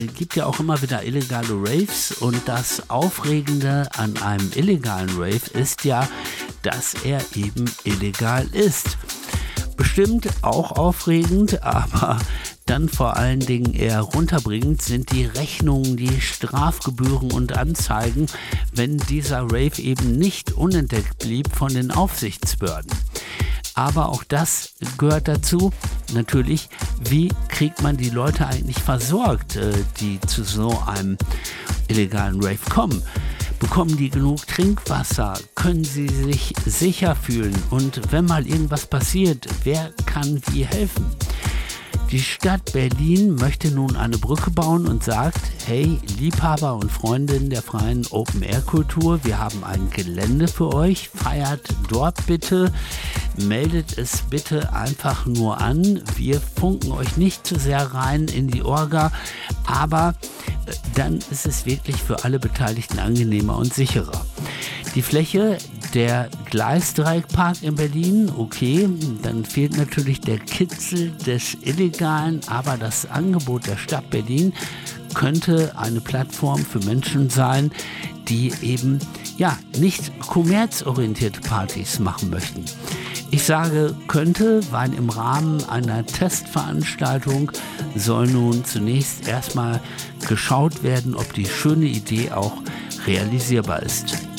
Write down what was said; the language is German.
Es gibt ja auch immer wieder illegale Raves und das Aufregende an einem illegalen Rave ist ja, dass er eben illegal ist. Bestimmt auch aufregend, aber dann vor allen Dingen eher runterbringend sind die Rechnungen, die Strafgebühren und Anzeigen, wenn dieser Rave eben nicht unentdeckt blieb von den Aufsichtsbehörden. Aber auch das gehört dazu. Natürlich, wie kriegt man die Leute eigentlich versorgt, die zu so einem illegalen Rave kommen? Bekommen die genug Trinkwasser? Können sie sich sicher fühlen? Und wenn mal irgendwas passiert, wer kann wie helfen? Die Stadt Berlin möchte nun eine Brücke bauen und sagt, hey, Liebhaber und Freundinnen der freien Open-Air-Kultur, wir haben ein Gelände für euch, feiert dort bitte, meldet es bitte einfach nur an, wir funken euch nicht zu sehr rein in die Orga, aber dann ist es wirklich für alle Beteiligten angenehmer und sicherer. Die Fläche, der Gleisdreieckpark in Berlin, okay, dann fehlt natürlich der Kitzel des Illegalen, aber das Angebot der Stadt Berlin könnte eine Plattform für Menschen sein, die eben nicht kommerzorientierte Partys machen möchten. Ich sage könnte, weil im Rahmen einer Testveranstaltung soll nun zunächst erstmal geschaut werden, ob die schöne Idee auch realisierbar ist.